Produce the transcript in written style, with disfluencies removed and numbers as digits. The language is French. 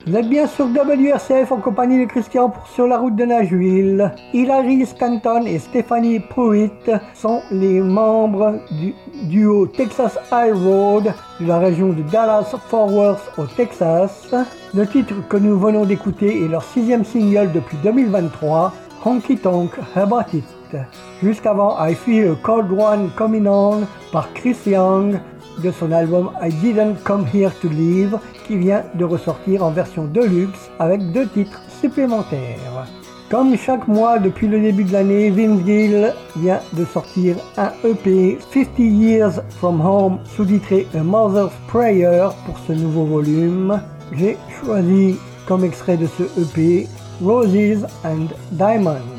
Vous êtes bien sur WRCF en compagnie de Christian pour Sur la route de Nashville. Hilary Scanton et Stephanie Pruitt sont les membres du duo Texas High Road de la région de Dallas-Fort Worth au Texas. Le titre que nous venons d'écouter est leur 6e single depuis 2023, Honky Tonk About It. Jusqu'avant I Feel a Cold One Coming On par Chris Young de son album I Didn't Come Here to Live qui vient de ressortir en version deluxe avec 2 titres supplémentaires. Comme chaque mois depuis le début de l'année, Vince Gill vient de sortir un EP 50 Years From Home sous-titré A Mother's Prayer pour ce nouveau volume. J'ai choisi comme extrait de ce EP Roses and Diamonds.